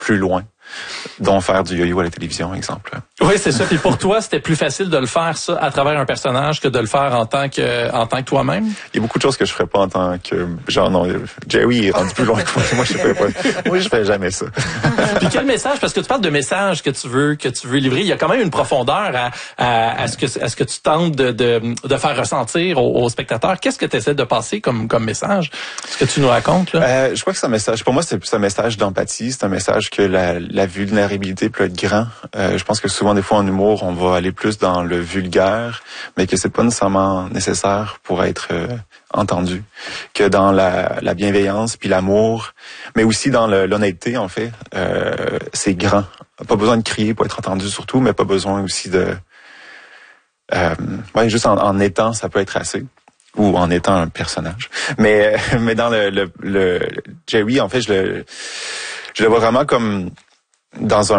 plus loin, dont faire du yo-yo à la télévision, exemple. Oui, c'est ça. Puis pour toi, c'était plus facile de le faire ça à travers un personnage que de le faire en tant que toi-même? Il y a beaucoup de choses que je ferais pas en tant que genre non, Jerry est rendu plus loin que moi. Moi je fais pas. Moi je fais jamais ça. Puis quel message, parce que tu parles de messages que tu veux livrer, il y a quand même une profondeur à ce que tu tentes de faire ressentir aux spectateurs. Qu'est-ce que tu essaies de passer comme message? Ce que tu nous racontes là? Je crois que c'est un message, pour moi c'est plus un message d'empathie, c'est un message que la vulnérabilité peut être grand. Je pense que souvent des fois en humour, on va aller plus dans le vulgaire, mais que c'est pas nécessairement nécessaire pour être entendu, que dans la bienveillance puis l'amour, mais aussi dans l'honnêteté en fait, c'est grand. Pas besoin de crier pour être entendu surtout, mais pas besoin aussi de juste en étant, ça peut être assez. Ou en étant un personnage. Mais dans le Jerry, en fait, je le vois vraiment comme dans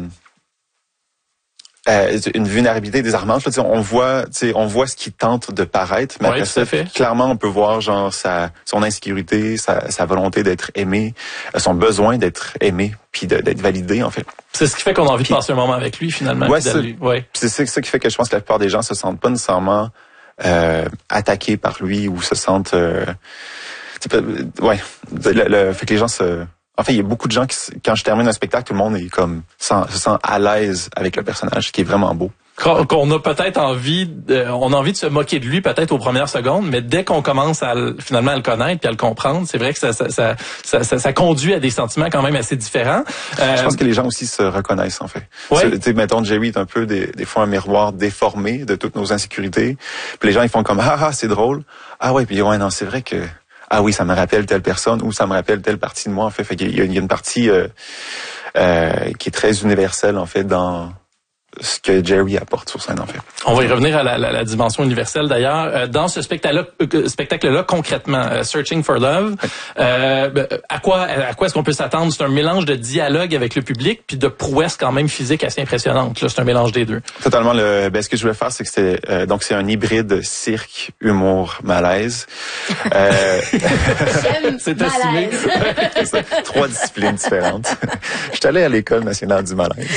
une vulnérabilité désarmante. Là, on voit ce qui tente de paraître, mais après ça, clairement, on peut voir genre son insécurité, sa volonté d'être aimé, son besoin d'être aimé, puis d'être validé, en fait. C'est ce qui fait qu'on a envie de passer un moment avec lui, finalement. Ouais, c'est ça qui fait que je pense que la plupart des gens se sentent pas nécessairement attaqués par lui ou se sentent fait que les gens en fait il y a beaucoup de gens qui, quand je termine un spectacle, tout le monde est comme se sent à l'aise avec le personnage, ce qui est vraiment beau. Qu'on a peut-être envie on a envie de se moquer de lui peut-être aux premières secondes, mais dès qu'on commence finalement à le connaître puis à le comprendre, c'est vrai que ça conduit à des sentiments quand même assez différents. Je pense que les gens aussi se reconnaissent en fait. Ouais. Mettons Jerry est un peu des fois un miroir déformé de toutes nos insécurités. Puis les gens ils font comme c'est drôle. Ah ouais, puis ouais non, c'est vrai que oui, ça me rappelle telle personne ou ça me rappelle telle partie de moi en fait. Fait qu'il y a une partie qui est très universelle en fait dans ce que Jerry apporte sur scène, en fait. On va y revenir à la dimension universelle, d'ailleurs. Dans ce spectacle-là, concrètement, Searching for Love, à quoi est-ce qu'on peut s'attendre? C'est un mélange de dialogue avec le public, puis de prouesses quand même physiques assez impressionnantes. Là, c'est un mélange des deux. Totalement. Ce que je voulais faire, c'est que c'est un hybride cirque, humour, malaise. C'est assumé. C'est ça. 3 disciplines différentes. Je suis allé à l'École nationale du malaise.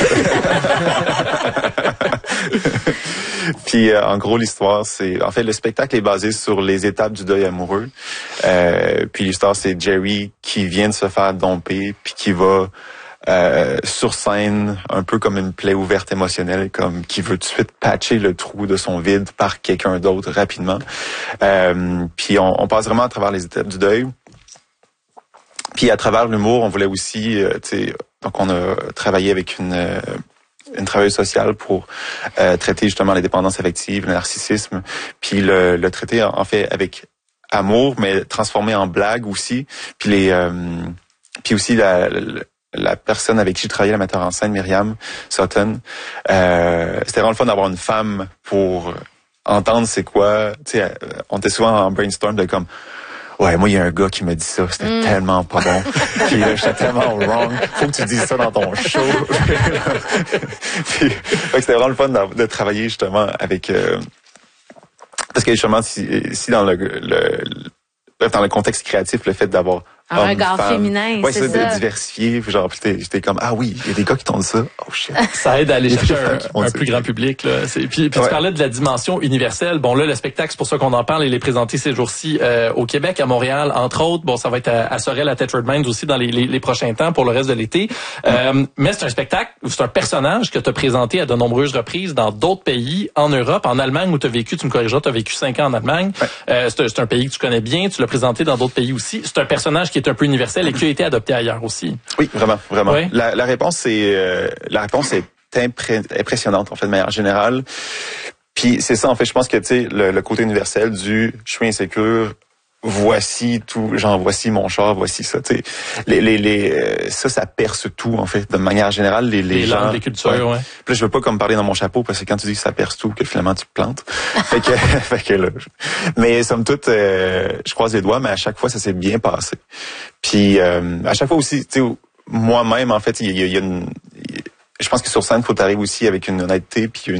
Puis en gros l'histoire en fait le spectacle est basé sur les étapes du deuil amoureux. Puis l'histoire c'est Jerry qui vient de se faire domper puis qui va sur scène un peu comme une plaie ouverte émotionnelle, comme qui veut tout de suite patcher le trou de son vide par quelqu'un d'autre rapidement. Puis on passe vraiment à travers les étapes du deuil. Puis à travers l'humour, on voulait aussi donc on a travaillé avec une travailleuse sociale pour traiter justement les dépendances affectives, le narcissisme, puis le traiter en fait avec amour, mais transformé en blague aussi. Puis puis aussi la personne avec qui j'ai travaillé, la metteur en scène, Myriam Sutton, c'était vraiment le fun d'avoir une femme pour entendre c'est quoi. On était souvent en brainstorm de comme ouais, moi, il y a un gars qui m'a dit ça, c'était tellement pas bon. Puis là, j'étais tellement wrong. Faut que tu dises ça dans ton show. Puis, c'était vraiment le fun de travailler justement avec... parce que justement, si dans dans le contexte créatif, le fait d'avoir un regard féminin, c'est ça. De diversifier, genre j'étais comme oui, il y a des gars qui t'ont dit ça. Oh shit. Ça aide à aller chercher un plus grand public là. Puis tu parlais de la dimension universelle. Bon là le spectacle, c'est pour ça qu'on en parle, il est présenté ces jours-ci au Québec, à Montréal entre autres. Bon ça va être à Sorel, à Thetford Mines aussi dans les prochains temps pour le reste de l'été. Mais c'est un spectacle, c'est un personnage que tu as présenté à de nombreuses reprises dans d'autres pays, en Europe, en Allemagne où tu as vécu, tu me corrigeras, tu as vécu 5 ans en Allemagne. Ouais. C'est un pays que tu connais bien, tu l'as présenté dans d'autres pays aussi. C'est un personnage qui est un peu universel et qui a été adopté ailleurs aussi. Oui, vraiment. Oui. La réponse est impressionnante en fait de manière générale. Puis c'est ça en fait, je pense que le côté universel du je suis insécure, voici tout, voici mon char, voici ça, tu sais. Ça perce tout, en fait, de manière générale, les gens. Langues, les cultures, ouais. Puis là, je veux pas comme parler dans mon chapeau, parce que quand tu dis que ça perce tout, que finalement tu te plantes. fait que là. Mais somme toute, je croise les doigts, mais à chaque fois, ça s'est bien passé. Puis, à chaque fois aussi, tu sais, moi-même, en fait, il y a une, je pense que sur scène, faut t'arriver aussi avec une honnêteté puis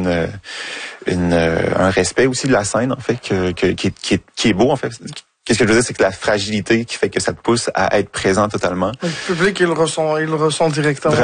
un respect aussi de la scène, en fait, qui est beau, en fait. Qu'est-ce que je veux dire, c'est que la fragilité qui fait que ça te pousse à être présent totalement. Le public, il le ressent directement.